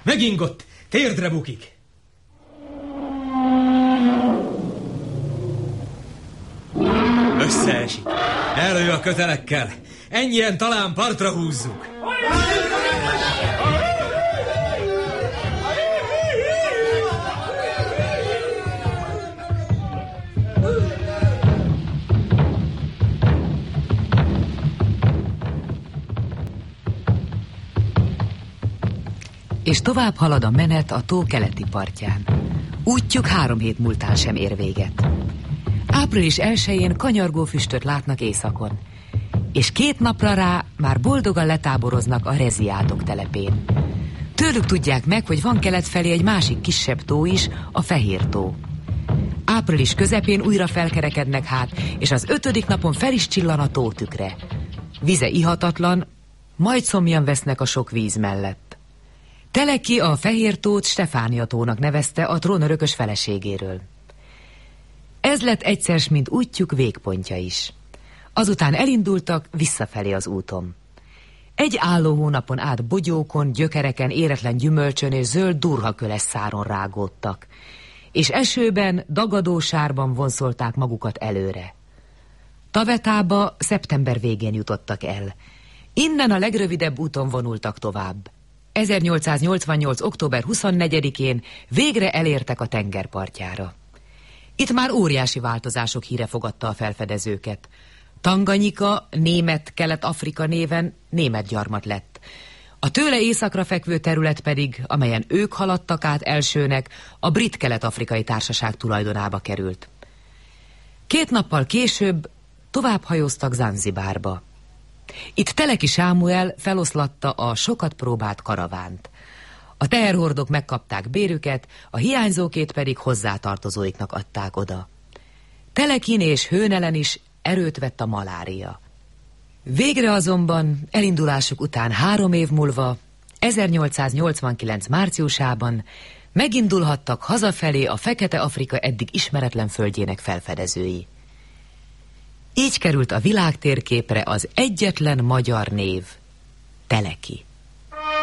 Megingott, térdre bukik. Összeesik. Elő a kötelekkel. Ennyien talán partra húzzuk. És tovább halad a menet a tó keleti partján. Útjuk 3 hét múltán sem ér véget. Április 1-én kanyargó füstöt látnak északon, és 2 napra rá már boldogan letáboroznak a Reziátok telepén. Tőlük tudják meg, hogy van kelet felé egy másik kisebb tó is, a Fehér tó. Április közepén újra felkerekednek hát, és az 5. napon fel is csillan a tó tükre. Vize ihatatlan, majd szomjan vesznek a sok víz mellett. Teleki a Fehér tót Stefánia tónak nevezte a trónörökös feleségéről. Ez lett egyszer, mint útjuk végpontja is. Azután elindultak visszafelé az úton. Egy álló hónapon át bogyókon, gyökereken, éretlen gyümölcsön és zöld durhaköles száron rágódtak, és esőben, dagadósárban vonszolták magukat előre. Tavetába szeptember végén jutottak el. Innen a legrövidebb úton vonultak tovább. 1888. október 24-én végre elértek a tengerpartjára. Itt már óriási változások híre fogadta a felfedezőket. Tanganyika, német Kelet-Afrika néven német gyarmat lett. A tőle északra fekvő terület pedig, amelyen ők haladtak át elsőnek, a Brit Kelet-Afrikai Társaság tulajdonába került. 2 nappal később tovább hajóztak Zanzibárba. Itt Teleki Sámuel feloszlatta a sokat próbált karavánt. A teherhordók megkapták bérüket, a hiányzókét pedig hozzátartozóiknak adták oda. Telekin és Hőnelen is erőt vett a malária. Végre azonban elindulásuk után 3 év múlva, 1889. márciusában megindulhattak hazafelé a Fekete-Afrika eddig ismeretlen földjének felfedezői. Így került a világtérképre az egyetlen magyar név, Teleki.